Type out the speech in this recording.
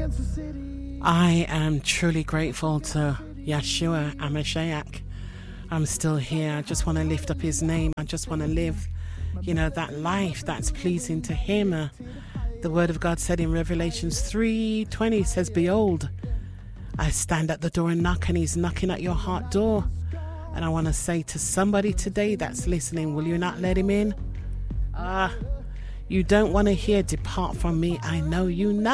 I am truly grateful to Yeshua HaMashiach. I'm still here. I just want to lift up his name. I just want to live, that life that's pleasing to him. The word of God said in Revelations 3:20 says, "Behold, I stand at the door and knock," and he's knocking at your heart door. And I want to say to somebody today that's listening, will you not let him in? You don't want to hear, "Depart from me, I know you not."